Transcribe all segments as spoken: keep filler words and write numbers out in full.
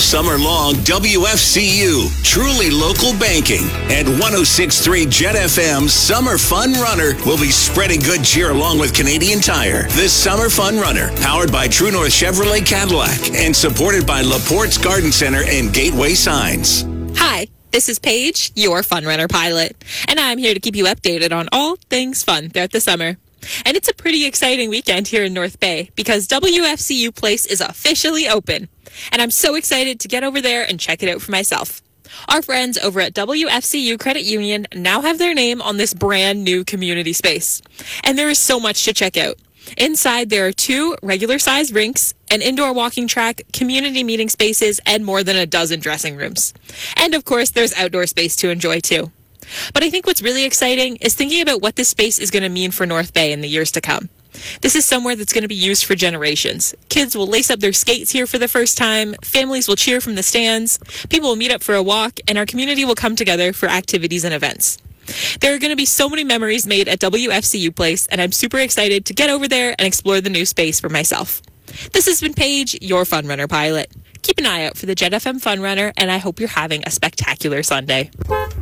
summer long, W F C U, truly local banking, and one oh six point three Jet F M's Summer Fun Runner will be spreading good cheer along with Canadian Tire. This Summer Fun Runner, powered by True North Chevrolet Cadillac and supported by LaPorte's Garden Center and Gateway Signs. Hi, this is Paige, your Fun Runner pilot, and I'm here to keep you updated on all things fun throughout the summer. And it's a pretty exciting weekend here in North Bay because W F C U Place is officially open. And I'm so excited to get over there and check it out for myself. Our friends over at W F C U Credit Union now have their name on this brand new community space. And there is so much to check out. Inside, there are two regular-sized rinks, an indoor walking track, community meeting spaces, and more than a dozen dressing rooms. And, of course, there's outdoor space to enjoy, too. But I think what's really exciting is thinking about what this space is going to mean for North Bay in the years to come. This is somewhere that's going to be used for generations. Kids will lace up their skates here for the first time, families will cheer from the stands, people will meet up for a walk, and our community will come together for activities and events. There are going to be so many memories made at W F C U Place, and I'm super excited to get over there and explore the new space for myself. This has been Paige, your Fun Runner pilot. Keep an eye out for the Jet F M Fun Runner, and I hope you're having a spectacular Sunday.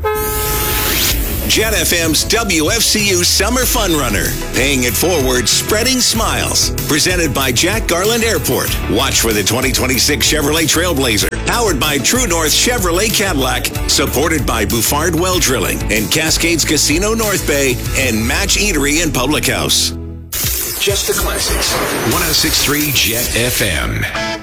Jet F M's W F C U Summer Fun Runner. Paying it forward, spreading smiles. Presented by Jack Garland Airport. Watch for the twenty twenty-six Chevrolet Trailblazer. Powered by True North Chevrolet Cadillac. Supported by Bouffard Well Drilling and Cascades Casino North Bay and Match Eatery and Public House. Just the classics. one oh six point three Jet F M.